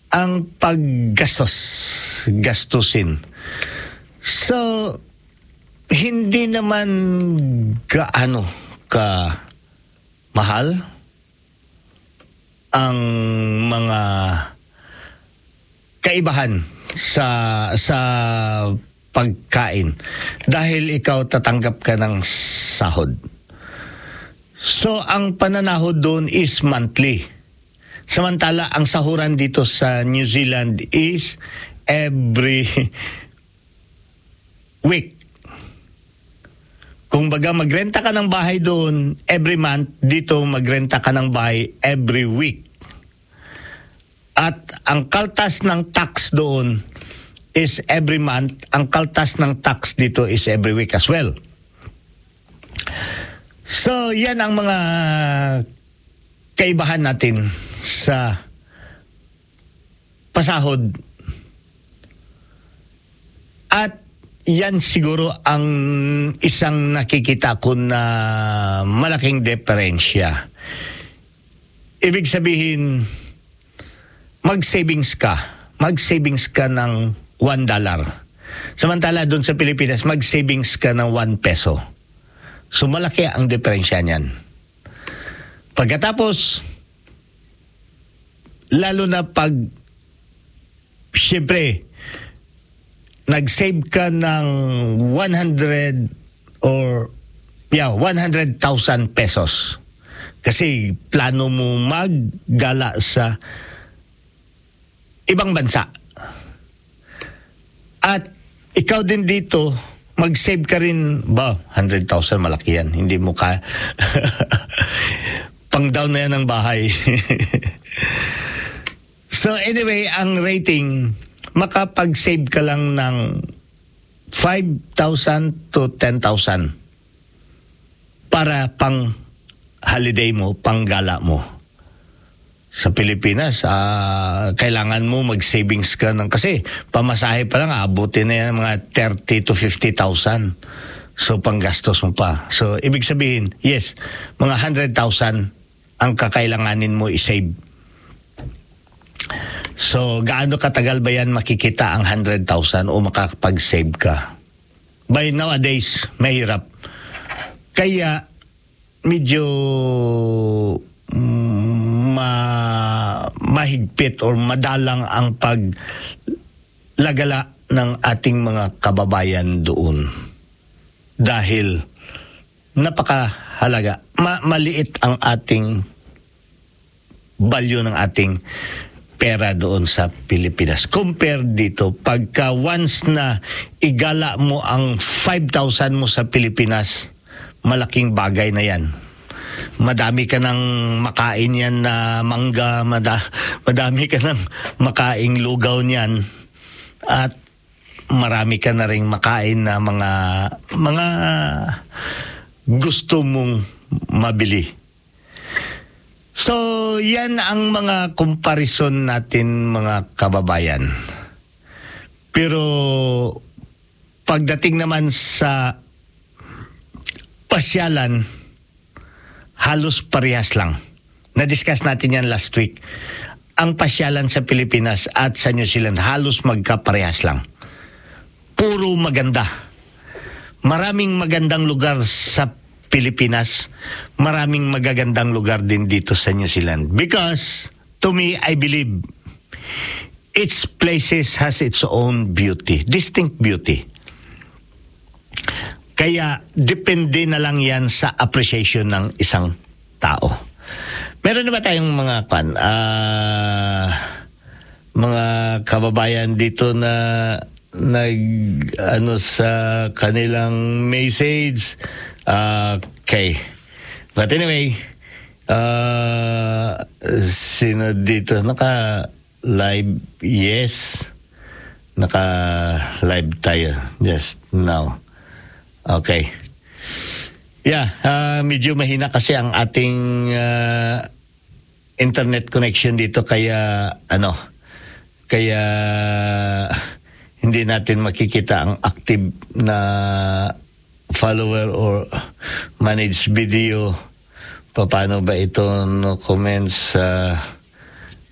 ang gastusin. So, hindi naman gaano ka mahal ang mga kaibahan sa pagkain dahil ikaw tatanggap ka ng sahod. So, ang pananahod doon is monthly. Samantala, ang sahuran dito sa New Zealand is every week. Kung baga magrenta ka ng bahay doon every month, dito magrenta ka ng bahay every week. At ang kaltas ng tax doon is every month. Ang kaltas ng tax dito is every week as well. So, yan ang mga kaibahan natin sa pasahod. At yan siguro ang isang nakikita ko na malaking diferensya. Ibig sabihin, mag-savings ka ng $1. Samantala doon sa Pilipinas, mag-savings ka ng ₱1. So malaki ang diferensya niyan. Pagkatapos, lalo na pag, siyempre, nag-save ka ng 100,000 pesos. Kasi plano mo maggala sa ibang bansa. At ikaw din dito, mag-save ka rin, 100,000 malaki yan. Hindi mo ka pang down na yan ng bahay. So anyway, ang rating, makapag-save ka lang ng 5,000 to 10,000 para pang holiday mo, pang gala mo. Sa Pilipinas, kailangan mo mag-savings ka ng, kasi pamasahe pa lang, abutin na yan mga 30 to 50,000. So, panggastos mo pa. So, ibig sabihin, yes, mga 100,000 ang kakailanganin mo i-save. So, gaano katagal ba yan makikita ang 100,000 o makakapag-save ka? By nowadays, mahirap. Kaya, medyo mahigpit or madalang ang paglagala ng ating mga kababayan doon. Dahil napakahalaga. Maliit ang ating value ng ating pera doon sa Pilipinas. Compare dito, pagka once na igala mo ang 5,000 mo sa Pilipinas, malaking bagay na yan. Madami ka nang makain yan na mangga, madami ka nang makaing lugaw niyan, at marami ka na ring makain na mga gusto mong mabili. So, yan ang mga comparison natin, mga kababayan. Pero, pagdating naman sa pasyalan, halos parehas lang. Na-discuss natin yan last week. Ang pasyalan sa Pilipinas at sa New Zealand, halos magkaparehas lang. Puro maganda. Maraming magandang lugar sa Pilipinas, maraming magagandang lugar din dito sa New Zealand. Because, to me, I believe, each places has its own beauty, distinct beauty. Kaya, depende na lang yan sa appreciation ng isang tao. Meron na ba tayong mga kababayan dito na sa kanilang message? Okay. But anyway, sino dito? Naka-live? Yes. Naka-live tayo just now. Okay. Yeah, medyo mahina kasi ang ating internet connection dito, kaya hindi natin makikita ang active na follower or managed video. Paano ba ito? No comments.